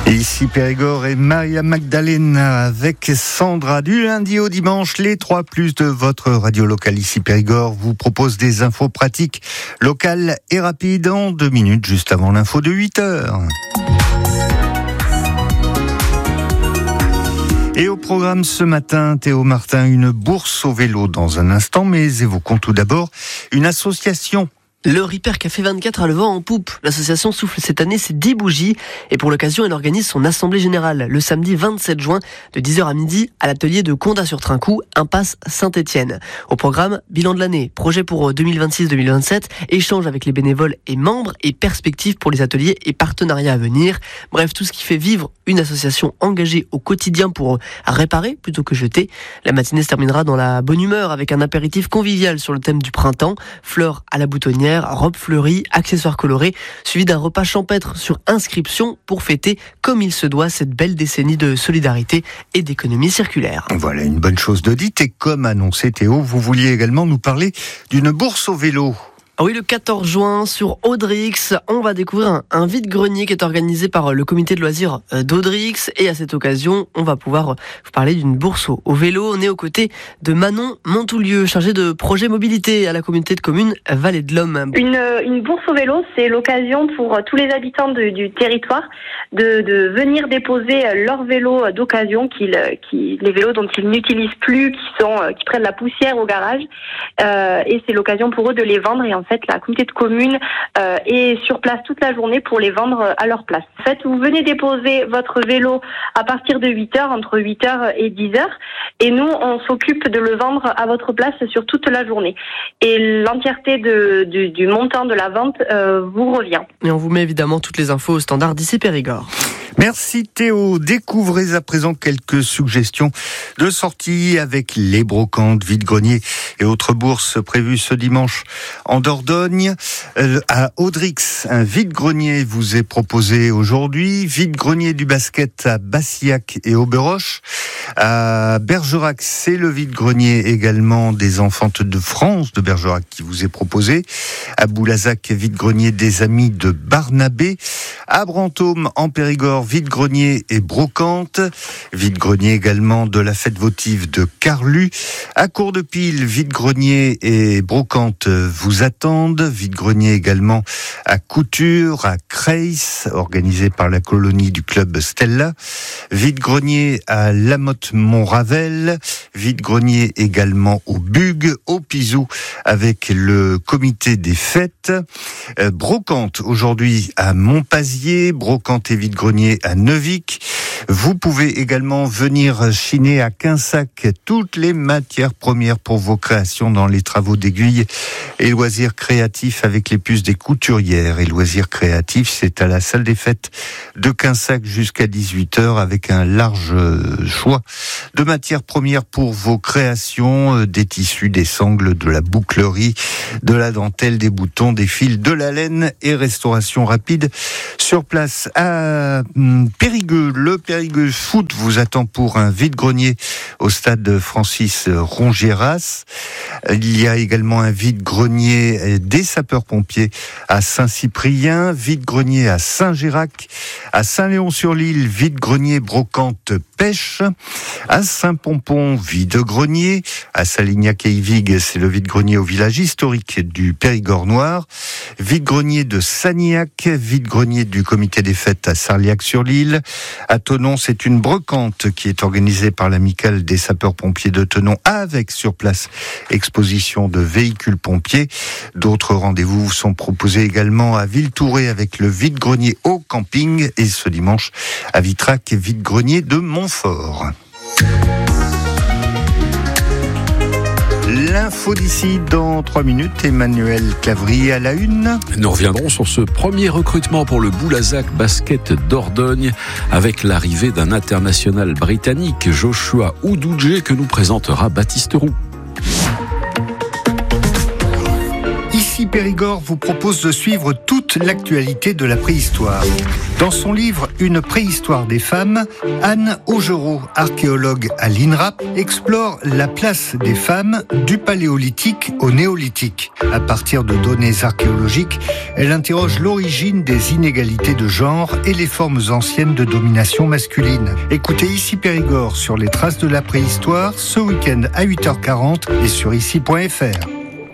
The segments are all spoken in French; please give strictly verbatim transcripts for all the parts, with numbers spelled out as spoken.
Et ici Périgord et Maria Magdalena avec Sandra. Du lundi au dimanche, les trois plus de votre radio locale ici Périgord vous propose des infos pratiques, locales et rapides en deux minutes juste avant l'info de huit heures. Et au programme ce matin, Théo Martin, une bourse au vélo dans un instant, mais évoquons tout d'abord une association. Le Ripper Café vingt-quatre a le vent en poupe. L'association souffle cette année ses dix bougies et pour l'occasion, elle organise son assemblée générale le samedi vingt-sept juin de dix heures à midi à l'atelier de Condat-sur-Trincou, impasse Saint-Étienne. Au programme, bilan de l'année, projet pour deux mille vingt-six deux mille vingt-sept, échange avec les bénévoles et membres et perspectives pour les ateliers et partenariats à venir. Bref, tout ce qui fait vivre une association engagée au quotidien pour réparer plutôt que jeter. La matinée se terminera dans la bonne humeur avec un apéritif convivial sur le thème du printemps, fleurs à la boutonnière, robes fleuries, accessoires colorés, suivi d'un repas champêtre sur inscription pour fêter comme il se doit cette belle décennie de solidarité et d'économie circulaire. Voilà une bonne chose de dite et comme annoncé Théo, vous vouliez également nous parler d'une bourse au vélo. Ah oui, le quatorze juin, sur Audrix, on va découvrir un, un vide-grenier qui est organisé par le comité de loisirs d'Audrix. Et à cette occasion, on va pouvoir vous parler d'une bourse au, au vélo. On est aux côtés de Manon Montoulieu, chargée de projet mobilité à la communauté de communes Vallée de l'Homme. Une, une bourse au vélo, c'est l'occasion pour tous les habitants de, du territoire de, de venir déposer leurs vélos d'occasion, qu'ils, qui, les vélos dont ils n'utilisent plus, qui, sont, qui prennent la poussière au garage. Euh, et c'est l'occasion pour eux de les vendre et en En fait, la communauté de communes euh, est sur place toute la journée pour les vendre à leur place. En fait, vous venez déposer votre vélo à partir de huit heures, entre huit heures et dix heures, et nous, on s'occupe de le vendre à votre place sur toute la journée. Et l'entièreté de, du, du montant de la vente euh, vous revient. Et on vous met évidemment toutes les infos au standard d'ici Périgord. Merci Théo. Découvrez à présent quelques suggestions de sortie avec les brocantes, vide-greniers et autres bourses prévues ce dimanche en Dordogne. Euh, à Audrix, un vide-grenier vous est proposé aujourd'hui. Vide-grenier du basket à Bassillac et Auberoche. À Bergerac, c'est le vide-grenier également des Enfantes de France de Bergerac qui vous est proposé. À Boulazac, vide-grenier des Amis de Barnabé. À Brantôme, en Périgord, vide-grenier et brocante. Vide-grenier également de la fête votive de Carlu. À Cour-de-Pile, vide-grenier et brocante vous attendent. Vide-grenier également à Couture, à Creys, organisé par la colonie du club Stella. Vide-grenier à Lamotte-Montravel. Vide-grenier également au Bugue, au Pizou, avec le comité des fêtes. Euh, brocante aujourd'hui à Montpazier. Brocante et vide-grenier à Neuvic. Vous pouvez également venir chiner à Quinsac toutes les matières premières pour vos créations dans les travaux d'aiguille et loisirs créatifs avec les puces des couturières. Et loisirs créatifs, c'est à la salle des fêtes de Quinsac jusqu'à dix-huit heures avec un large choix de matières premières pour vos créations, des tissus, des sangles, de la bouclerie, de la dentelle, des boutons, des fils, de la laine et restauration rapide sur place. À Périgueux, le Périgueux Foot vous attend pour un vide-grenier au stade Francis Rongieras. Il y a également un vide-grenier des sapeurs-pompiers à Saint-Cyprien, vide-grenier à Saint-Gérac, à Saint-Léon-sur-l'Île, vide-grenier brocante pêche, à Saint-Pompon, vide-grenier, à Salignac et Ivig, c'est le vide-grenier au village historique du Périgord noir, vide-grenier de Sagnac, vide-grenier du comité des fêtes à Sarliac-sur-l'Île, à Thonon, c'est une brocante qui est organisée par l'amicale des sapeurs-pompiers de Thonon avec sur place exposition de véhicules pompiers. D'autres rendez-vous vous sont proposés également à Villetouré avec le vide-grenier au camping et ce dimanche à Vitrac, vide-grenier de Montfort. L'info d'ici dans trois minutes, Emmanuel Clavry à la une. Nous reviendrons sur ce premier recrutement pour le Boulazac Basket Dordogne avec l'arrivée d'un international britannique, Joshua Udoudje, que nous présentera Baptiste Roux. Ici Périgord vous propose de suivre toute l'actualité de la préhistoire. Dans son livre « Une préhistoire des femmes », Anne Augereau, archéologue à l'INRAP, explore la place des femmes du paléolithique au néolithique. À partir de données archéologiques, elle interroge l'origine des inégalités de genre et les formes anciennes de domination masculine. Écoutez Ici Périgord sur les traces de la préhistoire ce week-end à huit heures quarante et sur ici point f r.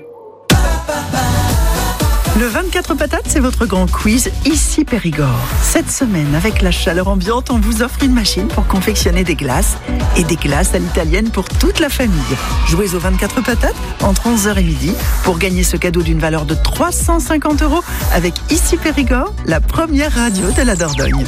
Le vingt-quatre patates, c'est votre grand quiz Ici Périgord. Cette semaine, avec la chaleur ambiante, on vous offre une machine pour confectionner des glaces et des glaces à l'italienne pour toute la famille. Jouez aux vingt-quatre patates entre onze heures et midi pour gagner ce cadeau d'une valeur de trois cent cinquante euros avec Ici Périgord, la première radio de la Dordogne.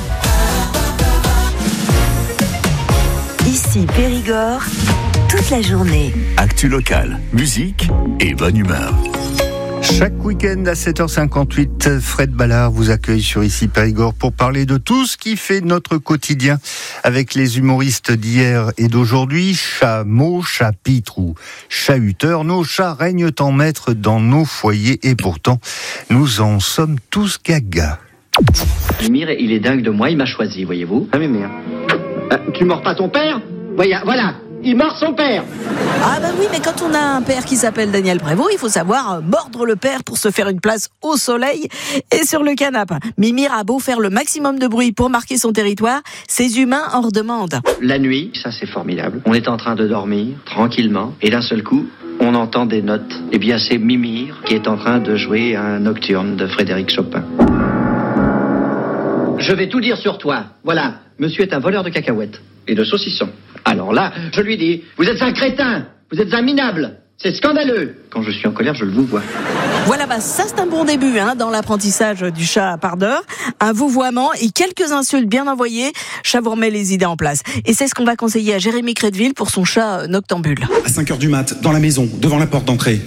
Ici Périgord, toute la journée. Actu locale, musique et bonne humeur. Chaque week-end à sept heures cinquante-huit, Fred Ballard vous accueille sur Ici Périgord pour parler de tout ce qui fait notre quotidien avec les humoristes d'hier et d'aujourd'hui. Chats, mots, chapitres ou chahuteurs, nos chats règnent en maître dans nos foyers et pourtant nous en sommes tous gaga. Mimir, il est dingue de moi, il m'a choisi, voyez-vous. Ah, Mimir. Euh, tu mords pas ton père ? Voilà, voilà, il mord son père. Ah bah oui, mais quand on a un père qui s'appelle Daniel Prévost, il faut savoir mordre le père pour se faire une place au soleil et sur le canapé. Mimir a beau faire le maximum de bruit pour marquer son territoire, ses humains en redemandent. La nuit, ça c'est formidable, on est en train de dormir, tranquillement, et d'un seul coup, on entend des notes. Eh bien, c'est Mimir qui est en train de jouer un nocturne de Frédéric Chopin. Je vais tout dire sur toi. Voilà, monsieur est un voleur de cacahuètes et de saucissons. Alors là, je lui dis, vous êtes un crétin, vous êtes un minable, c'est scandaleux. Quand je suis en colère, je le vous vois. Voilà, bah ça c'est un bon début hein, dans l'apprentissage du chat à part d'heure. Un vouvoiement et quelques insultes bien envoyées, chat vous remet les idées en place. Et c'est ce qu'on va conseiller à Jérémy Crédville pour son chat noctambule. À cinq heures du mat, dans la maison, devant la porte d'entrée.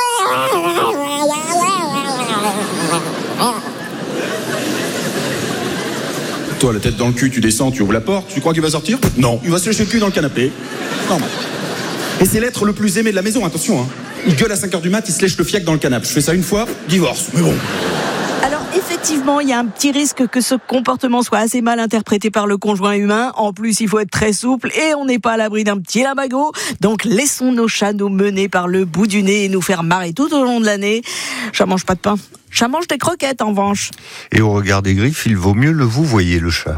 Toi, la tête dans le cul, tu descends, tu ouvres la porte, tu crois qu'il va sortir ? Non, il va se lécher le cul dans le canapé. Normal. Et c'est l'être le plus aimé de la maison, attention. Hein. Il gueule à cinq heures du mat, il se lèche le fiac dans le canapé. Je fais ça une fois, divorce, mais bon. Alors effectivement, il y a un petit risque que ce comportement soit assez mal interprété par le conjoint humain. En plus, il faut être très souple et on n'est pas à l'abri d'un petit lamago. Donc laissons nos chats nous mener par le bout du nez et nous faire marrer tout au long de l'année. Chat mange pas de pain. Chat mange des croquettes en revanche. Et au regard des griffes, il vaut mieux le vous voyez le chat.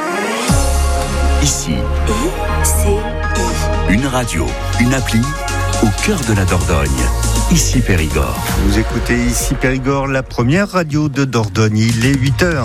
Ici, C'est une radio, une appli au cœur de la Dordogne. Ici Périgord. Vous écoutez Ici Périgord, la première radio de Dordogne. Il est huit heures.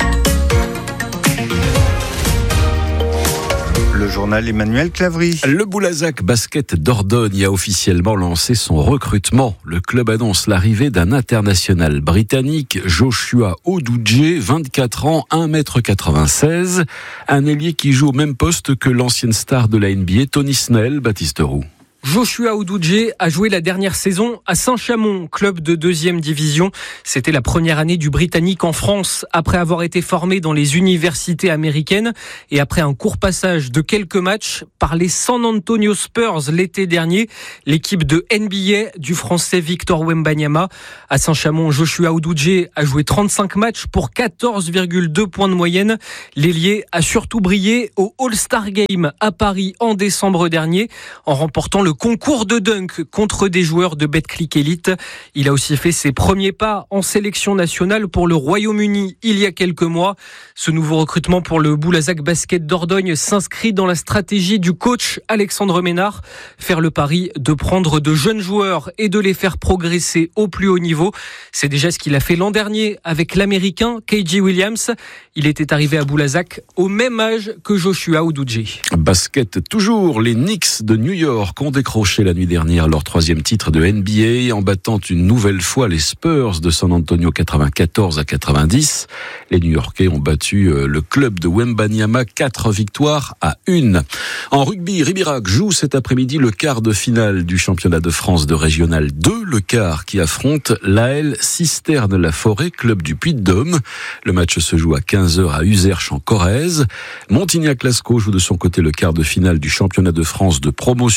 Le journal Emmanuel Clavry. Le Boulazac Basket Dordogne a officiellement lancé son recrutement. Le club annonce l'arrivée d'un international britannique, Joshua Odoudje, vingt-quatre ans, un mètre quatre-vingt-seize. Un ailier qui joue au même poste que l'ancienne star de la N B A, Tony Snell, Baptiste Roux. Joshua Odoudje a joué la dernière saison à Saint-Chamond, club de deuxième division. C'était la première année du Britannique en France, après avoir été formé dans les universités américaines et après un court passage de quelques matchs par les San Antonio Spurs l'été dernier, l'équipe de N B A du Français Victor Wembanyama. À Saint-Chamond, Joshua Odoudje a joué trente-cinq matchs pour quatorze virgule deux points de moyenne. L'ailier a surtout brillé au All-Star Game à Paris en décembre dernier, en remportant le concours de dunk contre des joueurs de Betclic Elite. Il a aussi fait ses premiers pas en sélection nationale pour le Royaume-Uni il y a quelques mois. Ce nouveau recrutement pour le Boulazac Basket Dordogne s'inscrit dans la stratégie du coach Alexandre Ménard, faire le pari de prendre de jeunes joueurs et de les faire progresser au plus haut niveau. C'est déjà ce qu'il a fait l'an dernier avec l'Américain K J Williams. Il était arrivé à Boulazac au même âge que Joshua Odoudje. Basket toujours, les Knicks de New York ont décroché la nuit dernière leur troisième titre de N B A en battant une nouvelle fois les Spurs de San Antonio quatre-vingt-quatorze à quatre-vingt-dix. Les New-Yorkais ont battu le club de Wembanyama quatre victoires à une. En rugby, Ribérac joue cet après-midi le quart de finale du championnat de France de Régional deux, le quart qui affronte l'A L Cisterne-la-Forêt, club du Puy-de-Dôme. Le match se joue à quinze heures à Uzerche en Corrèze. Montignac-Lascaux joue de son côté le quart de finale du championnat de France de promotion de Régional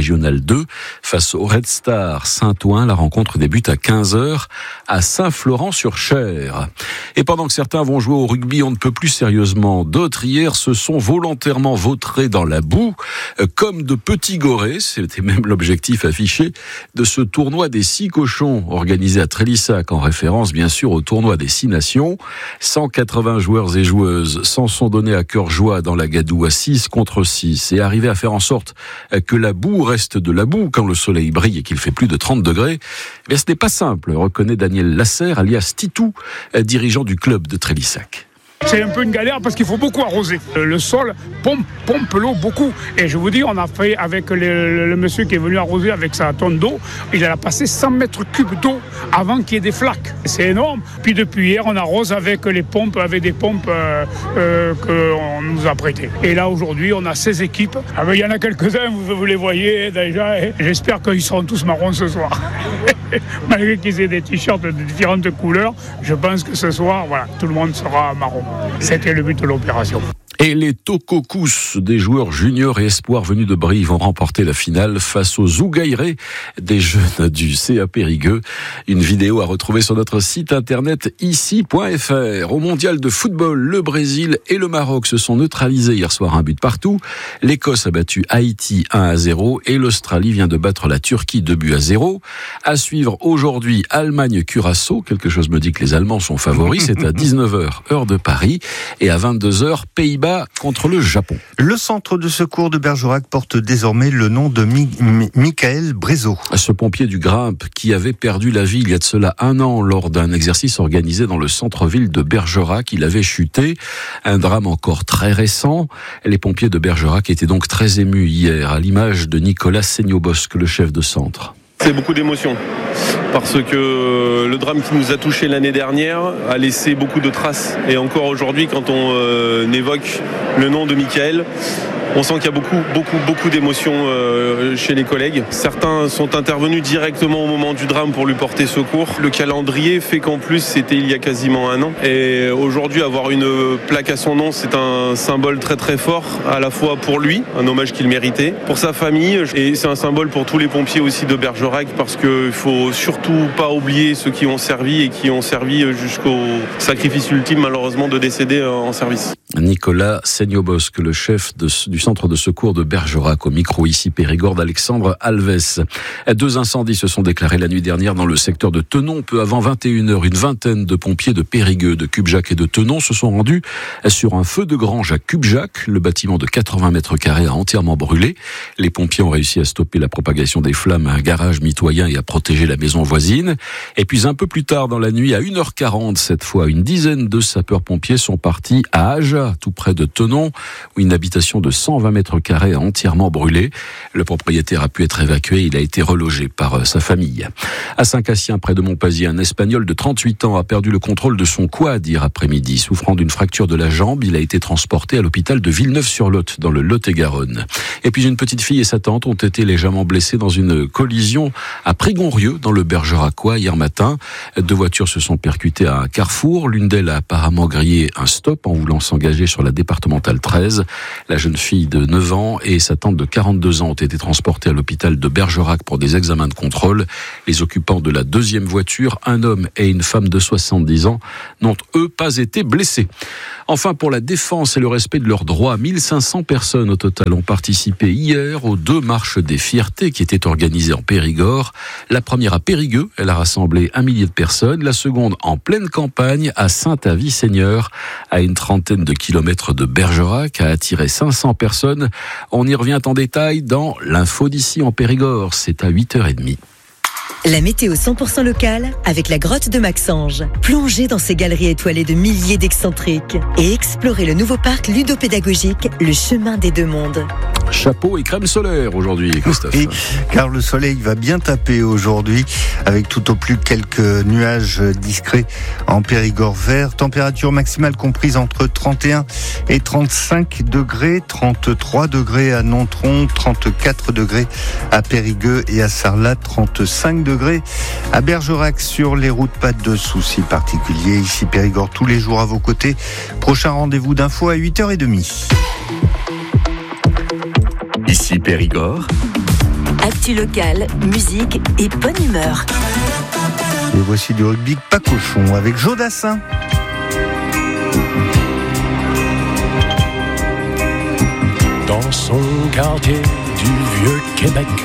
Régional deux. Face au Red Star Saint-Ouen, la rencontre débute à quinze heures à Saint-Florent-sur-Cher. Et pendant que certains vont jouer au rugby, on ne peut plus sérieusement, d'autres hier se sont volontairement vautrés dans la boue, comme de petits gorées. C'était même l'objectif affiché de ce tournoi des six cochons organisé à Trélissac, en référence bien sûr au tournoi des six nations. cent quatre-vingts joueurs et joueuses s'en sont donnés à cœur joie dans la gadoue à six contre six et arriver à faire en sorte que la boue reste de la boue quand le soleil brille et qu'il fait plus de trente degrés. Mais ce n'est pas simple, reconnaît Daniel Lasserre, alias Titou, dirigeant du club de Trélissac. C'est un peu une galère parce qu'il faut beaucoup arroser. Le sol pompe, pompe l'eau beaucoup. Et je vous dis, on a fait avec le, le monsieur qui est venu arroser avec sa tonne d'eau, il a passé cent mètres cubes d'eau avant qu'il y ait des flaques. C'est énorme. Puis depuis hier, on arrose avec les pompes, avec des pompes euh, euh, qu'on nous a prêtées. Et là, aujourd'hui, on a seize équipes. Ah ben, il y en a quelques-uns, vous, vous les voyez déjà. Et j'espère qu'ils seront tous marrons ce soir. Malgré qu'ils aient des t-shirts de différentes couleurs, je pense que ce soir, voilà, tout le monde sera marron. C'était le but de l'opération. Et les Tococous, des joueurs juniors et espoirs venus de Brie, vont remporter la finale face aux Zougaïrés des jeunes du C A Périgueux. Une vidéo à retrouver sur notre site internet ici point f r. Au mondial de football, le Brésil et le Maroc se sont neutralisés hier soir un but partout. L'Écosse a battu Haïti un à zéro et l'Australie vient de battre la Turquie deux buts à zéro. À suivre aujourd'hui Allemagne-Curaçao. Quelque chose me dit que les Allemands sont favoris. C'est à dix-neuf heures, heure de Paris. Et à vingt-deux heures, Pays-Bas contre le Japon. Le centre de secours de Bergerac porte désormais le nom de Mi- Mi- Michael Brézot. Ce pompier du Grimpe qui avait perdu la vie il y a de cela un an lors d'un exercice organisé dans le centre-ville de Bergerac. Il avait chuté. Un drame encore très récent. Les pompiers de Bergerac étaient donc très émus hier, à l'image de Nicolas Seignobosque, le chef de centre. C'est beaucoup d'émotions parce que le drame qui nous a touchés l'année dernière a laissé beaucoup de traces. Et encore aujourd'hui, quand on euh, évoque le nom de Michael, on sent qu'il y a beaucoup, beaucoup, beaucoup d'émotions euh, chez les collègues. Certains sont intervenus directement au moment du drame pour lui porter secours. Le calendrier fait qu'en plus, c'était il y a quasiment un an. Et aujourd'hui, avoir une plaque à son nom, c'est un symbole très très fort, à la fois pour lui, un hommage qu'il méritait, pour sa famille, et c'est un symbole pour tous les pompiers aussi de Bergerac, parce qu'il ne faut surtout pas oublier ceux qui ont servi et qui ont servi jusqu'au sacrifice ultime, malheureusement, de décéder en service. Nicolas Seignobosque, le chef de, du centre de secours de Bergerac, au micro ici Périgord d'Alexandre Alves. Deux incendies se sont déclarés la nuit dernière dans le secteur de Tenon. Peu avant vingt et une heures, une vingtaine de pompiers de Périgueux, de Cubjac et de Tenon se sont rendus sur un feu de grange à Cubjac. Le bâtiment de quatre-vingts mètres carrés a entièrement brûlé. Les pompiers ont réussi à stopper la propagation des flammes à un garage mitoyen et à protéger la maison voisine. Et puis un peu plus tard dans la nuit, à une heure quarante cette fois, une dizaine de sapeurs-pompiers sont partis à Aja, tout près de Tenon, où une habitation de cent vingt mètres carrés a entièrement brûlé. Le propriétaire a pu être évacué, il a été relogé par sa famille. À Saint-Cassien, près de Montpazier, un Espagnol de trente-huit ans a perdu le contrôle de son quad hier après-midi. Souffrant d'une fracture de la jambe, il a été transporté à l'hôpital de Villeneuve-sur-Lot, dans le Lot-et-Garonne. Et puis une petite fille et sa tante ont été légèrement blessées dans une collision à Prigonrieux, dans le Bergeracois, hier matin. Deux voitures se sont percutées à un carrefour. L'une d'elles a apparemment grillé un stop en voulant s'engager sur la départementale treize. La jeune fille de neuf ans et sa tante de quarante-deux ans ont été transportées à l'hôpital de Bergerac pour des examens de contrôle. Les occupants de la deuxième voiture, un homme et une femme de soixante-dix ans, n'ont eux pas été blessés. Enfin, pour la défense et le respect de leurs droits, mille cinq cents personnes au total ont participé hier aux deux marches des fiertés qui étaient organisées en Périgord. La première à Périgueux, elle a rassemblé un millier de personnes. La seconde en pleine campagne à Saint-Avy-Seigneur, à une trentaine de kilomètres de Bergerac, a attiré cinq cents personnes. On y revient en détail dans l'info d'ici en Périgord. C'est à huit heures trente. La météo cent pour cent locale avec la grotte de Maxange. Plongez dans ces galeries étoilées de milliers d'excentriques et explorez le nouveau parc ludopédagogique, le chemin des deux mondes. Chapeau et crème solaire aujourd'hui, Christophe. Oui, car le soleil va bien taper aujourd'hui, avec tout au plus quelques nuages discrets en Périgord vert. Température maximale comprise entre trente et un et trente-cinq degrés, trente-trois degrés à Nontron, trente-quatre degrés à Périgueux et à Sarlat, trente-cinq degrés à Bergerac. Sur les routes, pas de soucis particuliers. Ici Périgord, tous les jours à vos côtés. Prochain rendez-vous d'info à huit heures trente. Ici Périgord, Actu locale, musique et bonne humeur. Et voici du rugby pas cochon avec Joe Dassin. Dans son quartier du vieux Québec,